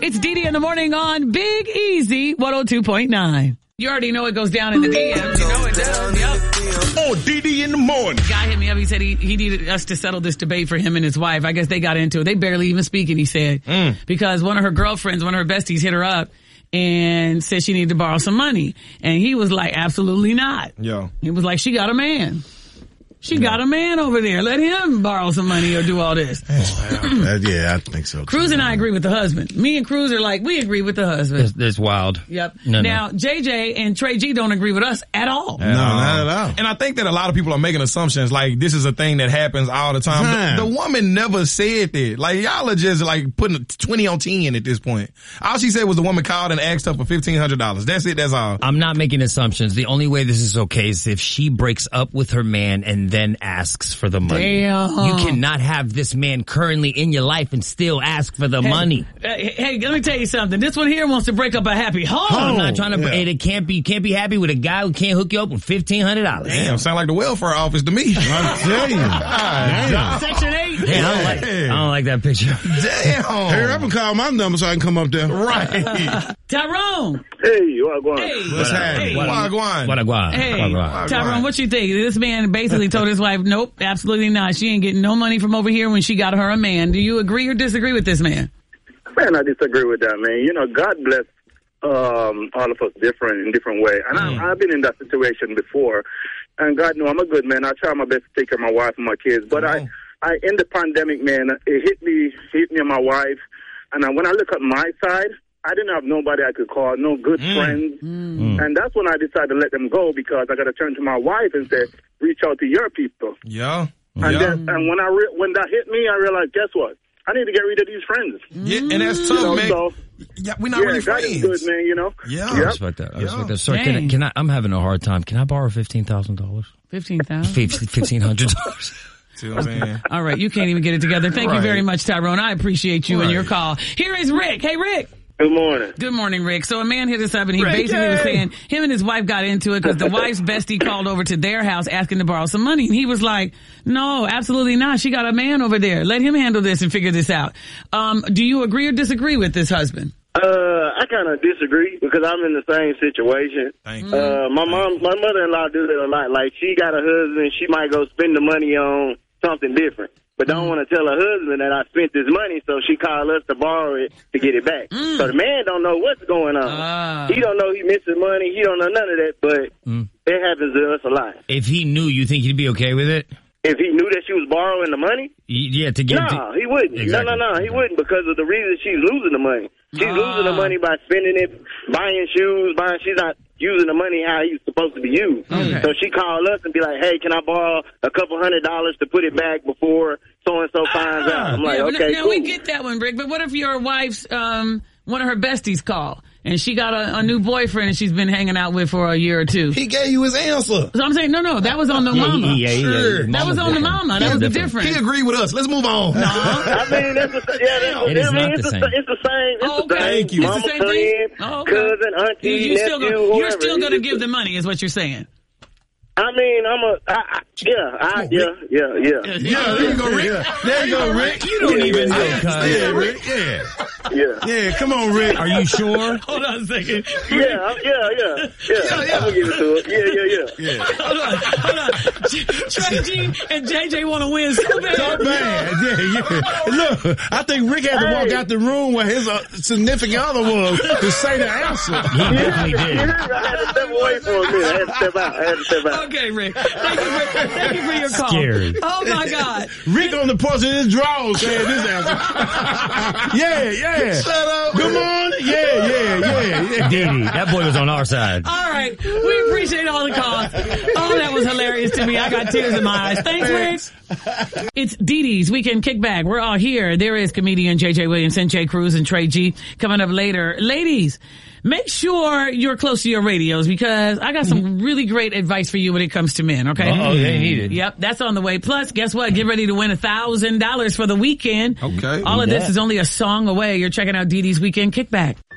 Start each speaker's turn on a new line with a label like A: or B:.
A: It's Dee in the morning on Big Easy 102.9. You already know it goes down in the DMs. You know it does. Yep.
B: Oh, Dee in the morning.
A: Guy hit me up. He said he needed us to settle this debate for him and his wife. I guess they got into it. They barely even speaking, he said. Because one of her girlfriends, one of her besties hit her up and said she needed to borrow some money. And he was like, absolutely not.
B: Yeah.
A: He was like, she got a man. She got a man over there. Let him borrow some money or do all this.
C: Yeah, I think so.
A: Cruz and I agree with the husband. Me and Cruz are like, we agree with the husband.
D: That's wild.
A: Yep.
D: No.
A: Now, JJ and Trey G don't agree with us at all.
C: No, not at all.
B: And I think that a lot of people are making assumptions like this is a thing that happens all the time. The woman never said that. Like, y'all are just like putting 20 on 10 at this point. All she said was the woman called and asked her for $1,500. That's it. That's all.
D: I'm not making assumptions. The only way this is okay is if she breaks up with her man and then asks for the money.
A: Damn.
D: You cannot have this man currently in your life and still ask for the money.
A: Hey, let me tell you something. This one here wants to break up a happy home.
D: I'm not trying to. It can't be happy with a guy who can't hook you up with $1,500.
B: Damn, sound like the welfare office to me.
C: I tell you.
A: Section 8.
D: Yeah, I don't like that picture.
B: Damn.
C: Hurry up and call my number so I can come up there.
B: Right.
A: Tyrone.
E: Hey, what going?
A: Hey.
B: What's happening? Wagwan.
A: Hey, Tyrone, what you think? This man basically told his wife, nope, absolutely not. She ain't getting no money from over here when she got her a man. Do you agree or disagree with this man?
E: Man, I disagree with that, man. You know, God bless all of us in different way. And I've been in that situation before. And God knows I'm a good man. I try my best to take care of my wife and my kids. But I in the pandemic, man, it hit me and my wife. And when I look at my side, I didn't have nobody I could call, no good friends. And that's when I decided to let them go because I got to turn to my wife and say, reach out to your people.
B: Yeah.
E: And when that hit me, I realized, guess what? I need to get rid of these friends.
B: Yeah, and that's tough, man.
E: So,
B: we're not really
E: God
B: friends.
E: is good, man, you know?
B: Yeah.
D: I respect that. I respect that. Sir, can I, I'm having a hard time. Can I borrow $15,000?
A: $15,000?
D: $1,500.
B: Man.
A: All right, you can't even get it together. Thank you very much, Tyrone. I appreciate you and your call. Here is Rick. Hey, Rick.
E: Good morning.
A: Good morning, Rick. So a man hit us up and he basically was saying him and his wife got into it because the wife's bestie called over to their house asking to borrow some money. And he was like, no, absolutely not. She got a man over there. Let him handle this and figure this out. Do you agree or disagree with this husband?
E: I kind of disagree because I'm in the same situation.
B: Thank you.
E: My mother-in-law do that a lot. Like, she got a husband, she might go spend the money on something different. But don't want to tell her husband that I spent this money, so she called us to borrow it to get it back. So the man don't know what's going on. He don't know he missing money. He don't know none of that, but it happens to us a lot.
D: If he knew, you think he'd be okay with it?
E: If he knew that she was borrowing the money?
D: Yeah, to get
E: he wouldn't.
D: Exactly.
E: No, he wouldn't because of the reason she's losing the money. She's losing the money by spending it, buying shoes, she's not using the money how he's supposed to be used. So she called us and be like, hey, can I borrow a couple $100 to put it back before so-and-so finds out? I'm like, okay,
A: now
E: cool.
A: we get that one, Rick, but what if your wife's, one of her besties call and she got a new boyfriend and she's been hanging out with for a year or two?
C: He gave you his answer.
A: So I'm saying, no, that was on the mama.
C: Sure.
A: That was on the mama. That was the difference.
B: He agreed with us. Let's move on.
A: No.
E: I mean, it's the same.
B: Thank you.
E: Mama,
A: It's the same
E: friend,
A: thing? Oh, okay.
E: cousin, auntie,
A: You're still
E: nephew,
A: gonna,
E: whoever.
A: you're still going to give the money is what you're saying.
E: I mean, yeah.
B: Yeah, there you go, Rick.
C: There you go, Rick.
D: You don't even know, cuz.
C: Yeah, Rick. Yeah. Yeah, come on, Rick.
D: Are you sure?
A: Hold on a second.
E: Yeah. I'm gonna give it to her. Yeah.
A: Hold on. Trey G and JJ want to win so bad.
C: So bad. Yeah. Look, I think Rick had to walk out the room where his significant other was to say the answer.
D: He definitely did.
E: I had to step away for a minute. I had to step out.
A: Okay, Rick. Thank you for your call.
D: Scared.
A: Oh my God.
C: Rick on the porch in his drawers saying this answer. Yeah. Shut up. Good morning. Yeah.
D: Diddy, that boy was on our side.
A: All right. We appreciate all the calls. Oh, that was hilarious to me. I got tears in my eyes. Thanks, Rick. It's Dee Dee's Weekend Kickback. We're all here. There is comedian JJ Williamson, Jay Cruz, and Trey G coming up later. Ladies, make sure you're close to your radios because I got some really great advice for you when it comes to men, okay?
D: Oh, they need it.
A: Yep, that's on the way. Plus, guess what? Get ready to win $1,000 for the weekend.
B: Okay.
A: All of this is only a song away. You're checking out Dee Dee's Weekend Kickback.